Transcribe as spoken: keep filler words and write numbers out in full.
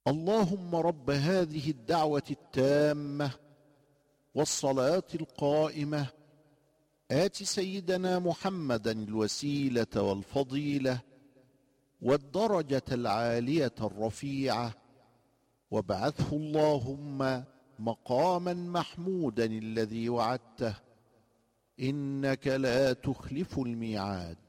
اللهم رب هذه الدعوة التامة والصلاة القائمة آت سيدنا محمدا الوسيلة والفضيلة والدرجة العالية الرفيعة، وابعثه اللهم مقاما محمودا الذي وعدته، إنك لا تخلف الميعاد.